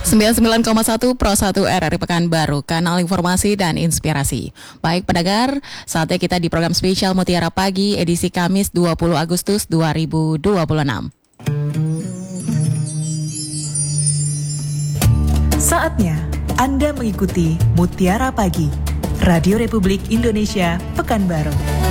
99,1 Pro 1 RRI Pekanbaru, kanal informasi dan inspirasi. Baik pendengar, saatnya kita di program spesial Mutiara Pagi edisi Kamis 20 Agustus 2026. Saatnya Anda mengikuti Mutiara Pagi, Radio Republik Indonesia Pekanbaru.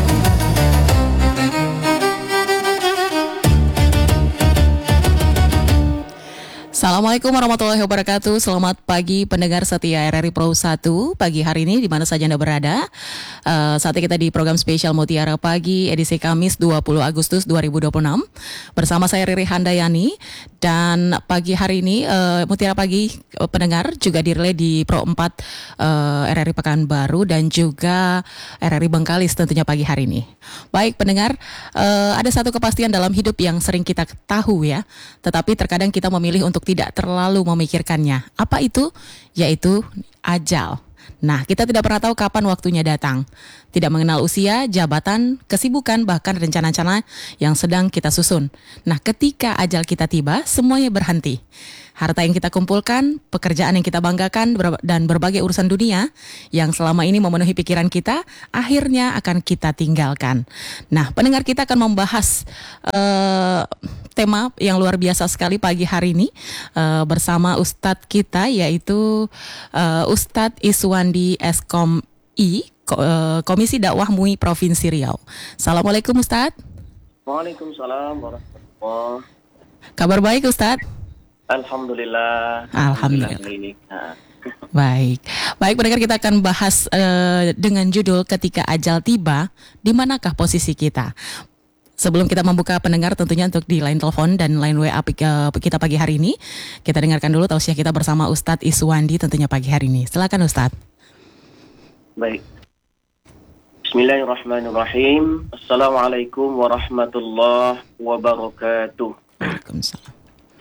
Assalamualaikum warahmatullahi wabarakatuh. Selamat pagi pendengar setia RRI Pro 1. Pagi hari ini di mana saja Anda berada. Saatnya kita di program spesial Mutiara Pagi edisi Kamis 20 Agustus 2026. Bersama saya Riri Handayani. Dan pagi hari ini Mutiara Pagi pendengar juga direlay di Pro 4 RRI Pekanbaru dan juga RRI Bengkalis tentunya pagi hari ini. Baik pendengar, ada satu kepastian dalam hidup yang sering kita tahu ya. Tetapi terkadang kita memilih untuk tidak terlalu memikirkannya. Apa itu? Yaitu ajal. Nah, kita tidak pernah tahu kapan waktunya datang. Tidak mengenal usia, jabatan, kesibukan, bahkan rencana-rencana yang sedang kita susun. Nah, ketika ajal kita tiba, semuanya berhenti. Harta yang kita kumpulkan, pekerjaan yang kita banggakan, dan berbagai urusan dunia yang selama ini memenuhi pikiran kita, akhirnya akan kita tinggalkan. Nah, pendengar, kita akan membahas tema yang luar biasa sekali pagi hari ini bersama Ustadz kita, yaitu Ustadz Iswandi SKomI, Komisi Dakwah MUI Provinsi Riau. Assalamualaikum Ustadz. Waalaikumsalam warahmatullahi. Kabar baik Ustadz? Alhamdulillah. Baik pendengar, kita akan bahas dengan judul ketika ajal tiba, di manakah posisi kita? Sebelum kita membuka pendengar tentunya untuk di line telepon dan line WA kita pagi hari ini, kita dengarkan dulu tausiah kita bersama Ustadz Iswandi tentunya pagi hari ini. Silakan Ustadz. Baik. Bismillahirrahmanirrahim. Assalamualaikum warahmatullahi wabarakatuh. Waalaikumsalam.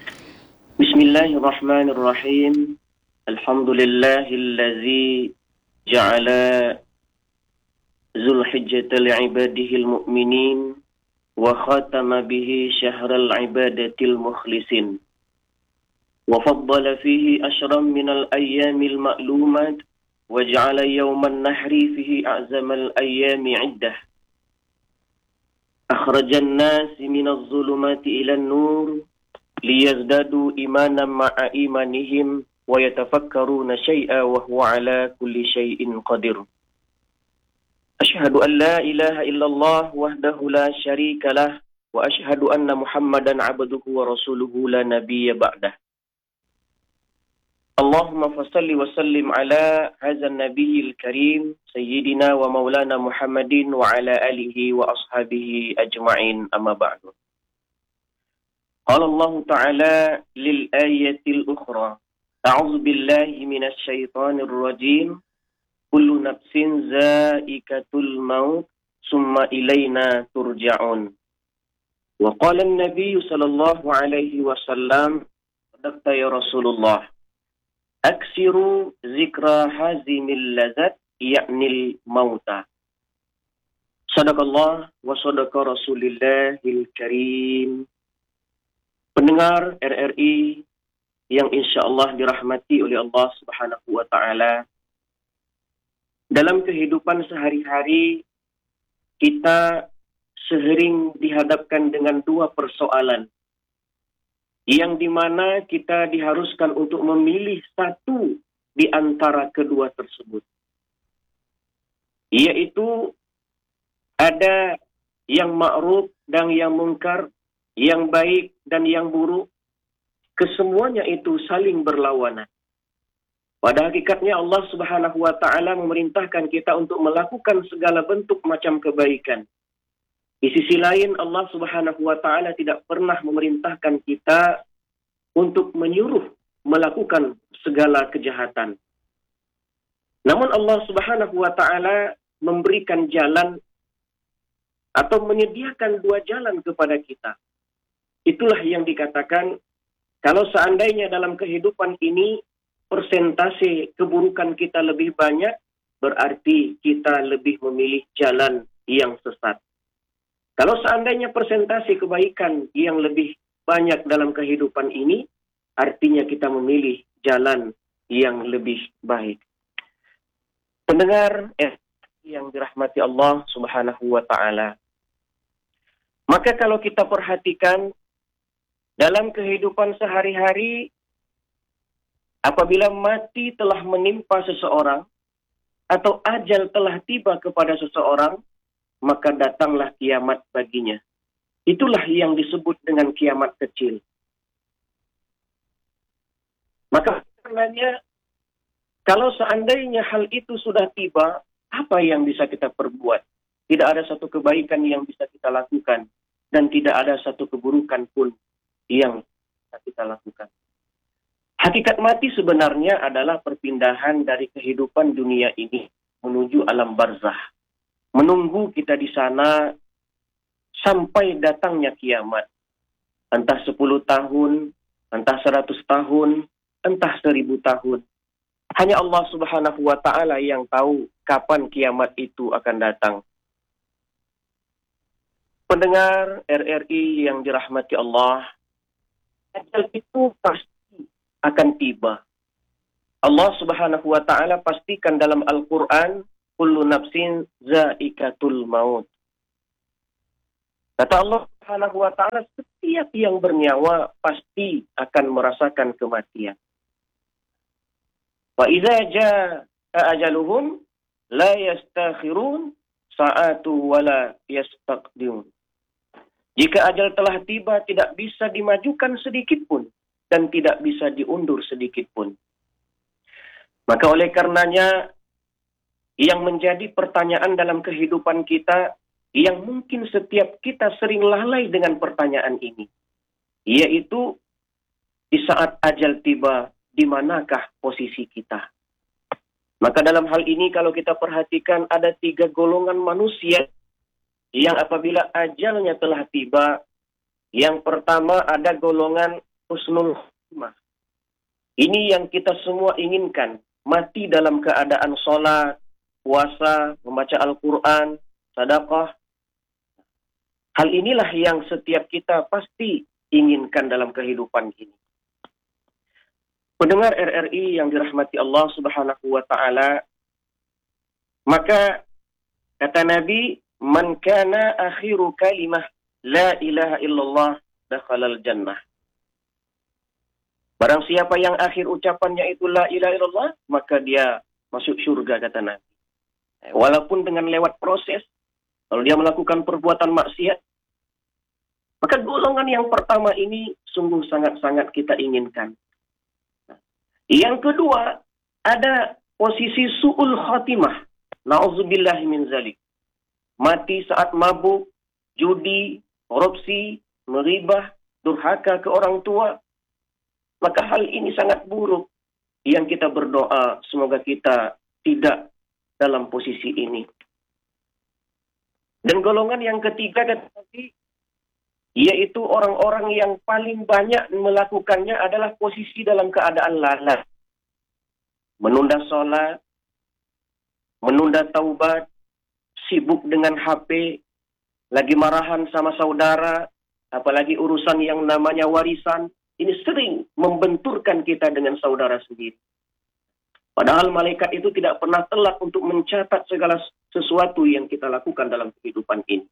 Bismillahirrahmanirrahim. Alhamdulillahillazi ja'ala Zulhijjata li'ibadihil mu'minin wa khatama bihi syahral ibadatil mukhlisin wa faddala fihi ashram minal ayyamil ma'lumat wa ja'ala yawman nahri fihi a'zamal ayyami iddah akhrajan nasi minaz zulumati ilan nur liyazdadu imanan ma'a imanihim wa yatafakkaruna syai'a wa huwa ala kulli syai'in qadir. Asyhadu an la ilaha illallah wahdahu la syarika lah wa asyhadu anna Muhammadan abduhu wa rasuluhu la nabiyya ba'dah. Allahumma fassalli wa sallim ala hadzal nabiyil karim sayyidina wa maulana Muhammadin wa ala alihi wa ashabihi ajma'in, amma ba'du. Qala Allah Ta'ala lil ayatil ukhra a'udzu billahi minasy syaithanir rajim kullu nafsin za'ikatul maut summa ilaina turja'un wa qala an-nabiy sallallahu alaihi wasallam sadaqta ya Rasulullah aksiru zikra hazimil ladzat ya'nil mauta. Sadaqallah wa sadaqa Rasulillahil karim. Pendengar RRI yang insya Allah dirahmati oleh Allah Subhanahu wa Ta'ala, dalam kehidupan sehari-hari kita sering dihadapkan dengan dua persoalan yang dimana kita diharuskan untuk memilih satu di antara kedua tersebut, yaitu ada yang ma'ruf dan yang mungkar, yang baik dan yang buruk. Kesemuanya itu saling berlawanan. Pada hakikatnya Allah Subhanahu wa Ta'ala memerintahkan kita untuk melakukan segala bentuk macam kebaikan. Di sisi lain Allah Subhanahu wa Ta'ala tidak pernah memerintahkan kita untuk menyuruh melakukan segala kejahatan. Namun Allah Subhanahu wa Ta'ala memberikan jalan atau menyediakan dua jalan kepada kita. Itulah yang dikatakan, kalau seandainya dalam kehidupan ini persentase keburukan kita lebih banyak, berarti kita lebih memilih jalan yang sesat. Kalau seandainya persentase kebaikan yang lebih banyak dalam kehidupan ini, artinya kita memilih jalan yang lebih baik. Pendengar yang dirahmati Allah Subhanahu wa taala. Maka kalau kita perhatikan dalam kehidupan sehari-hari, apabila mati telah menimpa seseorang atau ajal telah tiba kepada seseorang, maka datanglah kiamat baginya. Itulah yang disebut dengan kiamat kecil. Maka karenanya, kalau seandainya hal itu sudah tiba, apa yang bisa kita perbuat? Tidak ada satu kebaikan yang bisa kita lakukan, dan tidak ada satu keburukan pun yang bisa kita lakukan. Hakikat mati sebenarnya adalah perpindahan dari kehidupan dunia ini menuju alam barzah. Menunggu kita di sana sampai datangnya kiamat. Entah 10 tahun, entah 100 tahun, entah 1000 tahun. Hanya Allah Subhanahu wa taala yang tahu kapan kiamat itu akan datang. Pendengar RRI yang dirahmati Allah, ajal itu pasti akan tiba. Allah Subhanahu wa taala pastikan dalam Al-Qur'an, kullu nafsin za'iqatul maut. Kata Allah Subhanahu wa taala, setiap yang bernyawa pasti akan merasakan kematian. Wa idza jaa ajaluhum la yastakhirun sa'atu wa la yastaqdimun. Jika ajal telah tiba, tidak bisa dimajukan sedikit pun dan tidak bisa diundur sedikit pun. Maka oleh karenanya, yang menjadi pertanyaan dalam kehidupan kita, yang mungkin setiap kita sering lalai dengan pertanyaan ini, yaitu di saat ajal tiba, di manakah posisi kita? Maka dalam hal ini kalau kita perhatikan ada 3 golongan manusia yang apabila ajalnya telah tiba, yang pertama ada golongan husnul khotimah. Ini yang kita semua inginkan, mati dalam keadaan sholat, puasa, membaca Al-Quran, sedekah. Hal inilah yang setiap kita pasti inginkan dalam kehidupan ini. Pendengar RRI yang dirahmati Allah Subhanahu wa taala, maka kata Nabi, man kana akhiru kalimah la ilaha illallah dakhalal jannah. Barang siapa yang akhir ucapannya itu la ilaha illallah, maka dia masuk surga, kata Nabi. Walaupun dengan lewat proses, kalau dia melakukan perbuatan maksiat, maka golongan yang pertama ini sungguh sangat-sangat kita inginkan. Yang kedua, ada posisi su'ul khatimah. Na'udzubillahi min zalik. Mati saat mabuk, judi, korupsi, meribah, durhaka ke orang tua. Maka hal ini sangat buruk. Yang kita berdoa, semoga kita tidak dalam posisi ini. Dan golongan yang ketiga, yaitu orang-orang yang paling banyak melakukannya adalah posisi dalam keadaan lalai. Menunda sholat, menunda taubat, sibuk dengan HP, lagi marahan sama saudara, apalagi urusan yang namanya warisan, ini sering membenturkan kita dengan saudara sendiri. Padahal malaikat itu tidak pernah telat untuk mencatat segala sesuatu yang kita lakukan dalam kehidupan ini.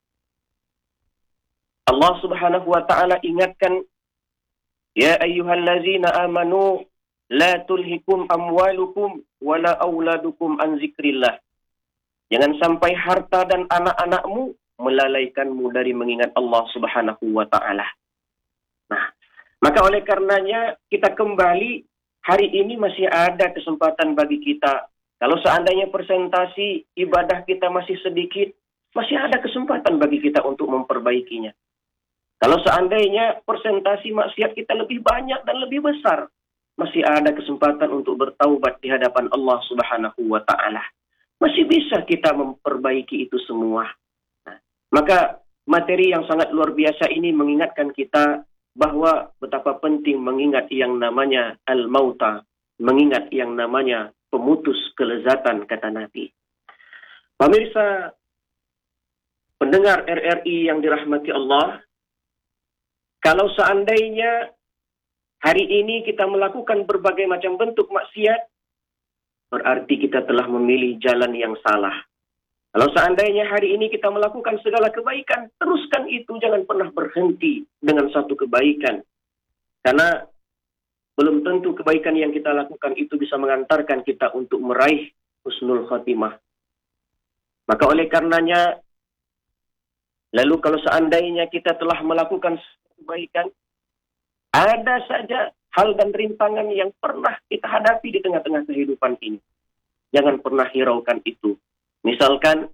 Allah Subhanahu wa taala ingatkan, ya ayyuhallazina amanu la tulhikum amwalukum wala auladukum an zikrillah. Jangan sampai harta dan anak-anakmu melalaikanmu dari mengingat Allah Subhanahu wa taala. Nah, maka oleh karenanya kita kembali, hari ini masih ada kesempatan bagi kita. Kalau seandainya persentasi ibadah kita masih sedikit, masih ada kesempatan bagi kita untuk memperbaikinya. Kalau seandainya persentasi maksiat kita lebih banyak dan lebih besar, masih ada kesempatan untuk bertaubat di hadapan Allah Subhanahu wa taala. Masih bisa kita memperbaiki itu semua. Nah, maka materi yang sangat luar biasa ini mengingatkan kita bahwa betapa penting mengingat yang namanya al-mauta, mengingat yang namanya pemutus kelezatan, kata Nabi. Pemirsa pendengar RRI yang dirahmati Allah, kalau seandainya hari ini kita melakukan berbagai macam bentuk maksiat, berarti kita telah memilih jalan yang salah. Kalau seandainya hari ini kita melakukan segala kebaikan, teruskan itu, jangan pernah berhenti dengan satu kebaikan. Karena belum tentu kebaikan yang kita lakukan itu bisa mengantarkan kita untuk meraih husnul khotimah. Maka oleh karenanya, lalu kalau seandainya kita telah melakukan kebaikan, ada saja hal dan rintangan yang pernah kita hadapi di tengah-tengah kehidupan ini. Jangan pernah hiraukan itu. Misalkan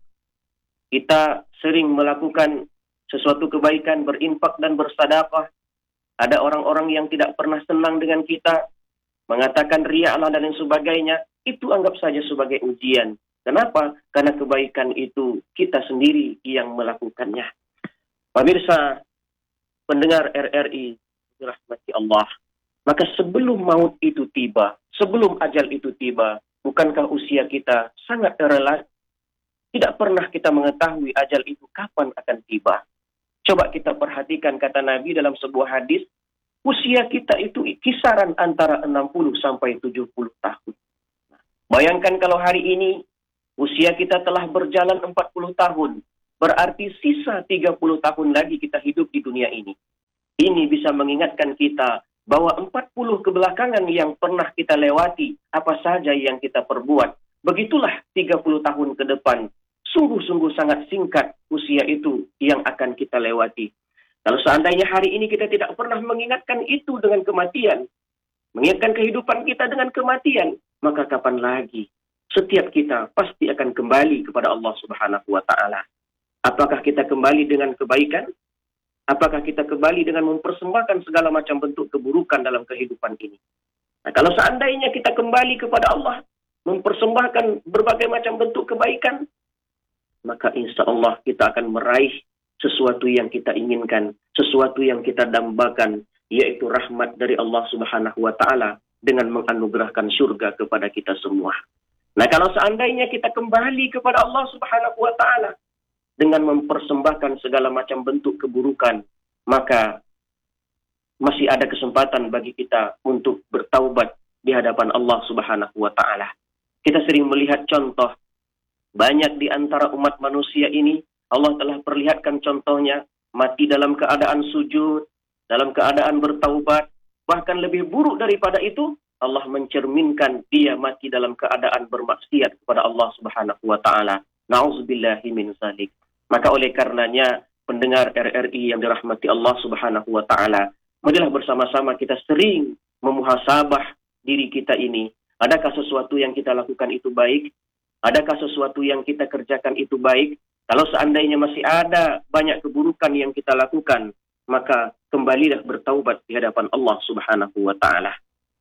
kita sering melakukan sesuatu kebaikan, berinfak dan bersedekah. Ada orang-orang yang tidak pernah senang dengan kita, mengatakan riya Allah dan lain sebagainya. Itu anggap saja sebagai ujian. Kenapa? Karena kebaikan itu kita sendiri yang melakukannya. Pemirsa, pendengar RRI, dirahmati Allah. Maka sebelum maut itu tiba, sebelum ajal itu tiba, bukankah usia kita sangat relatif? Tidak pernah kita mengetahui ajal itu kapan akan tiba. Coba kita perhatikan kata Nabi dalam sebuah hadis, usia kita itu kisaran antara 60 sampai 70 tahun. Bayangkan kalau hari ini usia kita telah berjalan 40 tahun, berarti sisa 30 tahun lagi kita hidup di dunia ini. Ini bisa mengingatkan kita bahwa 40 kebelakangan yang pernah kita lewati, apa saja yang kita perbuat, begitulah 30 tahun ke depan. Sungguh-sungguh sangat singkat usia itu yang akan kita lewati. Kalau seandainya hari ini kita tidak pernah mengingatkan itu dengan kematian, mengingatkan kehidupan kita dengan kematian, maka kapan lagi? Setiap kita pasti akan kembali kepada Allah Subhanahu wa Ta'ala. Apakah kita kembali dengan kebaikan? Apakah kita kembali dengan mempersembahkan segala macam bentuk keburukan dalam kehidupan ini? Nah, kalau seandainya kita kembali kepada Allah, mempersembahkan berbagai macam bentuk kebaikan, maka insya Allah kita akan meraih sesuatu yang kita inginkan, sesuatu yang kita dambakan, yaitu rahmat dari Allah Subhanahu wa Ta'ala dengan menganugerahkan surga kepada kita semua. Nah, kalau seandainya kita kembali kepada Allah Subhanahu wa Ta'ala dengan mempersembahkan segala macam bentuk keburukan, maka masih ada kesempatan bagi kita untuk bertaubat di hadapan Allah Subhanahu wa Ta'ala. Kita sering melihat contoh, banyak di antara umat manusia ini, Allah telah perlihatkan contohnya, mati dalam keadaan sujud, dalam keadaan bertaubat, bahkan lebih buruk daripada itu, Allah mencerminkan dia mati dalam keadaan bermaksiat kepada Allah Subhanahu wa Ta'ala. Na'udzubillahi min zalik. Maka oleh karenanya, pendengar RRI yang dirahmati Allah Subhanahu wa Ta'ala, marilah bersama-sama kita sering memuhasabah diri kita ini. Adakah sesuatu yang kita lakukan itu baik? Adakah sesuatu yang kita kerjakan itu baik? Kalau seandainya masih ada banyak keburukan yang kita lakukan, maka kembalilah bertaubat di hadapan Allah Subhanahu wa Ta'ala.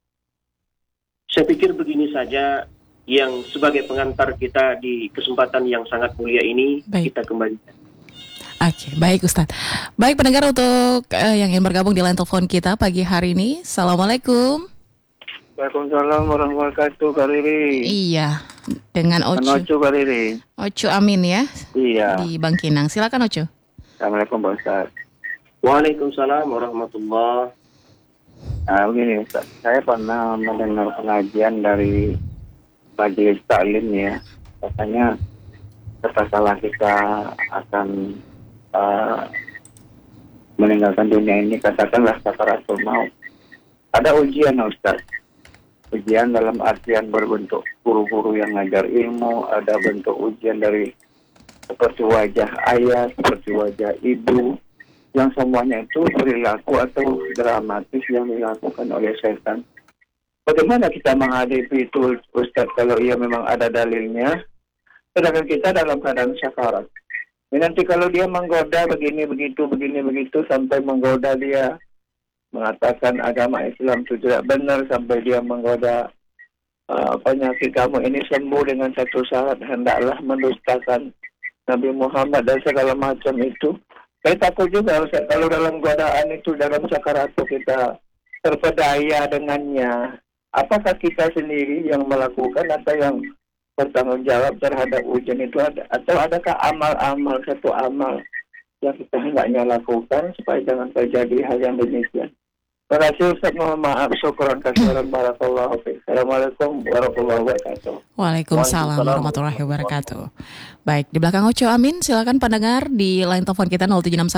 Saya pikir begini saja yang sebagai pengantar kita di kesempatan yang sangat mulia ini, kita kembalikan. Oke, baik Ustadz. Baik pendengar, untuk yang ingin bergabung di line telepon kita pagi hari ini, Assalamualaikum. Waalaikumsalam warahmatullahi wabarakatuh, Kak Riri. Iya, dengan Ocu. Ocu, Kak Riri. Ocu Amin ya. Iya. Di Bangkinang. Silakan Ocu. Assalamualaikum Pak Ustaz. Waalaikumsalam warahmatullahi. Begini Ustaz, saya pernah mendengar pengajian dari majelis taklim ya. Katanya setelah kita akan meninggalkan dunia ini, katakanlah sakaratul maut. Ada ujian Ustaz. Ujian dalam artian berbentuk guru-guru yang ngajar ilmu, ada bentuk ujian dari seperti wajah ayah, seperti wajah ibu, yang semuanya itu perilaku atau dramatis yang dilakukan oleh setan. Bagaimana kita menghadapi itu Ustaz kalau ia memang ada dalilnya, sedangkan kita dalam keadaan sakarat. Nanti kalau dia menggoda begini begitu sampai menggoda dia mengatakan agama Islam itu tidak benar, sampai dia menggoda penyakit kamu ini sembuh dengan satu syarat, hendaklah mendustakan Nabi Muhammad dan segala macam itu. Saya takut juga Ustaz, kalau dalam godaan itu, dalam sakarat kita terpedaya dengannya, apakah kita sendiri yang melakukan atau yang bertanggung jawab terhadap ujian itu, atau adakah amal-amal, satu amal yang kita hendaknya lakukan supaya jangan terjadi hal yang demikian. Terima kasih Ustaz, mohon maaf. Syukran kasiran barakallahu fiik. Assalamualaikum warahmatullahi wabarakatuh. Waalaikumsalam warahmatullahi wabarakatuh. Baik, di belakang Ocho Amin, silakan pendengar di line telepon kita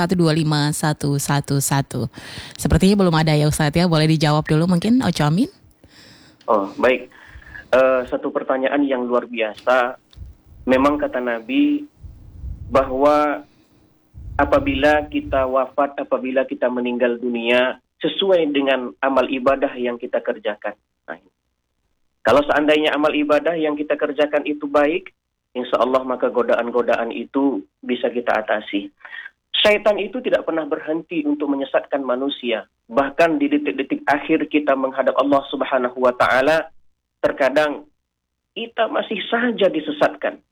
076125111. Sepertinya belum ada ya Ustaz ya, boleh dijawab dulu mungkin Ocho Amin? Oh, baik. Satu pertanyaan yang luar biasa. Memang kata Nabi bahwa apabila kita wafat, apabila kita meninggal dunia, sesuai dengan amal ibadah yang kita kerjakan. Nah, kalau seandainya amal ibadah yang kita kerjakan itu baik, insya Allah maka godaan-godaan itu bisa kita atasi. Syaitan itu tidak pernah berhenti untuk menyesatkan manusia. Bahkan di detik-detik akhir kita menghadap Allah Subhanahu wa Ta'ala, terkadang kita masih saja disesatkan.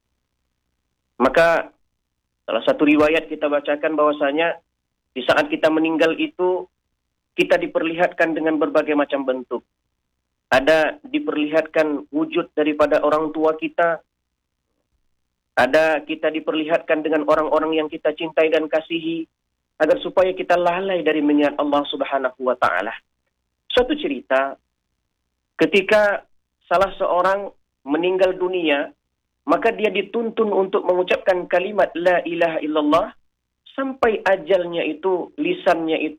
Maka salah satu riwayat kita bacakan bahwasanya di saat kita meninggal itu kita diperlihatkan dengan berbagai macam bentuk. Ada diperlihatkan wujud daripada orang tua kita. Ada kita diperlihatkan dengan orang-orang yang kita cintai dan kasihi. Agar supaya kita lalai dari mengingat Allah Subhanahu wa Ta'ala. Suatu cerita, ketika salah seorang meninggal dunia, maka dia dituntun untuk mengucapkan kalimat La ilaha illallah sampai ajalnya itu, lisannya itu